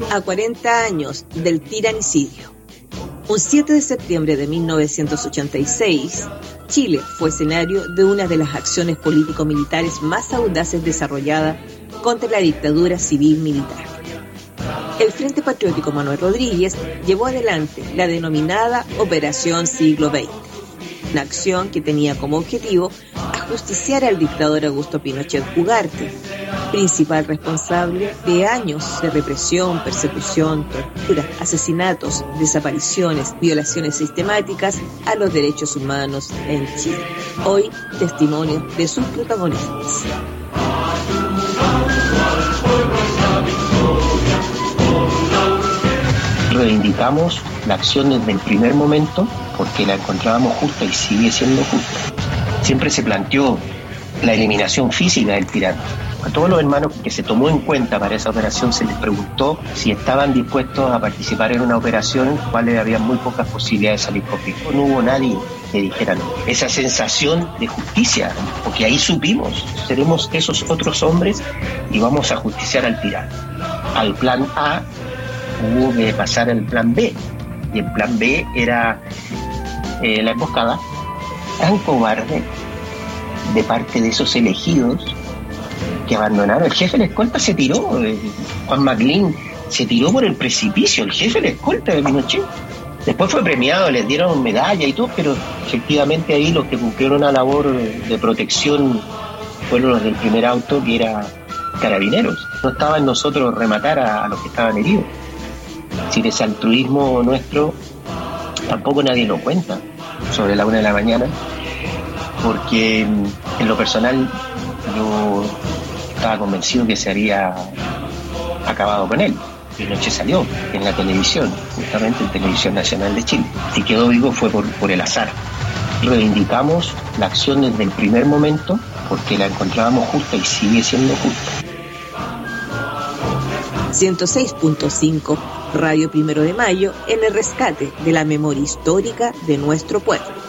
A 40 años del tiranicidio. Un 7 de septiembre de 1986, Chile fue escenario de una de las acciones político-militares más audaces desarrolladas contra la dictadura civil-militar. El Frente Patriótico Manuel Rodríguez llevó adelante la denominada Operación Siglo XX, una acción que tenía como objetivo ajusticiar al dictador Augusto Pinochet Ugarte, principal responsable de años de represión, persecución, tortura, asesinatos, desapariciones, violaciones sistemáticas a los derechos humanos en Chile. Hoy, testimonio de sus protagonistas. Reivindicamos la acción desde el primer momento porque la encontrábamos justa y sigue siendo justa. Siempre se planteó la eliminación física del tirano. A todos los hermanos que se tomó en cuenta para esa operación se les preguntó si estaban dispuestos a participar en una operación en la cual había muy pocas posibilidades de salir con vida. No hubo nadie que dijera no. Esa sensación de justicia, porque ahí supimos, seremos esos otros hombres y vamos a justiciar al tirano. Al plan A hubo que pasar al plan B, y el plan B era la emboscada tan cobarde de parte de esos elegidos que abandonaron. El jefe de la escolta se tiró, Juan Maclin se tiró por el precipicio, el jefe de la escolta de Pinochet. Después fue premiado, les dieron medalla y todo, pero efectivamente ahí los que cumplieron una labor de protección fueron los del primer auto, que era Carabineros. No estaba en nosotros rematar a los que estaban heridos. Si ese altruismo nuestro tampoco nadie lo cuenta sobre la 1 de la mañana, porque en lo personal yo estaba convencido que se había acabado con él. Pinochet salió en la televisión, justamente en Televisión Nacional de Chile. Si quedó vivo fue por el azar. Reivindicamos la acción desde el primer momento porque la encontrábamos justa y sigue siendo justa. 106.5 Radio 1 de Mayo en el rescate de la memoria histórica de nuestro pueblo.